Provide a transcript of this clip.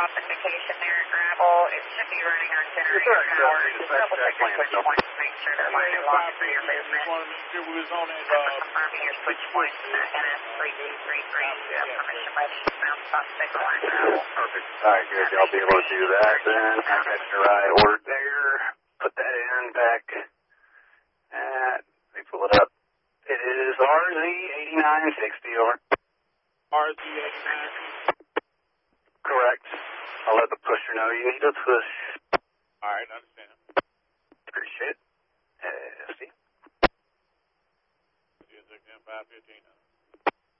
authentication there at Gravel. It should be running on generator power. Just double check your switch points to make sure they're line locked for your movement. Confirming your switch points in that NS3233. You have permission by the mount stop signal on Gravel. Perfect. Alright, good. Y'all be able to do that then. I got your ride ordered there. Put that in back. Let me pull it up. It is RZ8960, over. RZ8960. Correct. I'll let the pusher know you need to push. Alright, understand. Appreciate it. See? 515.